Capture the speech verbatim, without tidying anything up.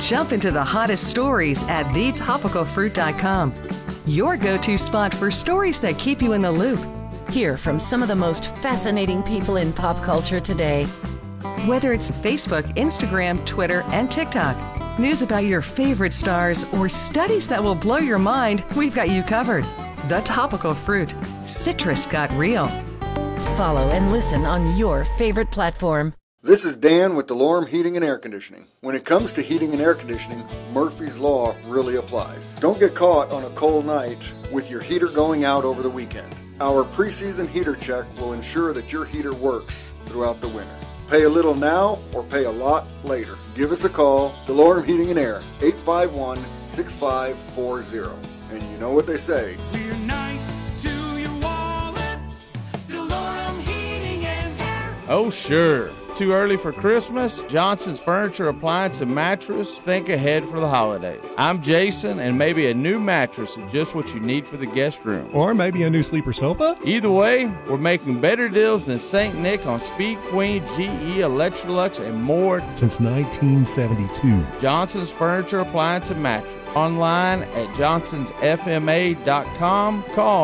Jump into the hottest stories at the topical fruit dot com. Your go-to spot for stories that keep you in the loop. Hear from some of the most fascinating people in pop culture today. Whether it's Facebook, Instagram, Twitter, and TikTok, news about your favorite stars, or studies that will blow your mind, we've got you covered. The Topical Fruit. Citrus got real. Follow and listen on your favorite platform. This is Dan with DeLorme Heating and Air Conditioning. When it comes to heating and air conditioning, Murphy's Law really applies. Don't get caught on a cold night with your heater going out over the weekend. Our preseason heater check will ensure that your heater works throughout the winter. Pay a little now or pay a lot later. Give us a call, DeLorme Heating and Air, eight five one, six five four zero. And you know what they say. We're nice to your wallet, DeLorme Heating and Air. Oh, sure. Too early for Christmas? Johnson's Furniture, Appliance, and Mattress. Think ahead for the holidays. I'm Jason, and maybe a new mattress is just what you need for the guest room. Or maybe a new sleeper sofa? Either way, we're making better deals than Saint Nick on Speed Queen, G E, Electrolux, and more. Since nineteen seventy-two. Johnson's Furniture, Appliance, and Mattress. Online at johnsons f m a dot com. Call